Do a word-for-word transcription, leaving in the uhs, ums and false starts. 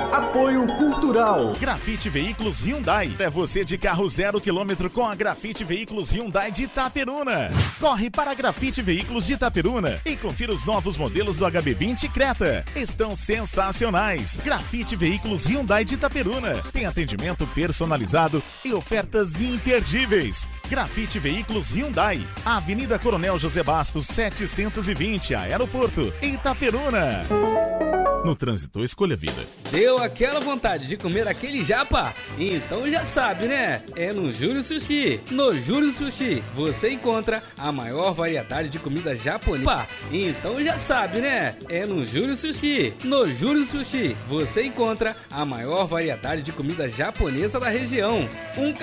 Apoio Cultural. Grafite Veículos Hyundai. É você de carro zero quilômetro com a Grafite Veículos Hyundai de Itaperuna. Corre para a Grafite Veículos de Itaperuna e confira os novos modelos do H B vinte Creta. Estão sensacionais. Grafite Veículos Hyundai de Itaperuna. Tem atendimento personalizado e ofertas imperdíveis. Grafite Veículos Hyundai. Avenida Coronel José Bastos, setecentos e vinte, Aeroporto, Itaperuna. No trânsito, escolha a vida. Deu aquela vontade de comer aquele japa? Então já sabe, né? É no Júlio Sushi. No Júlio Sushi, você encontra a maior variedade de comida japonesa. Então já sabe, né? É no Júlio Sushi. No Júlio Sushi, você encontra a maior variedade de comida japonesa da região. Um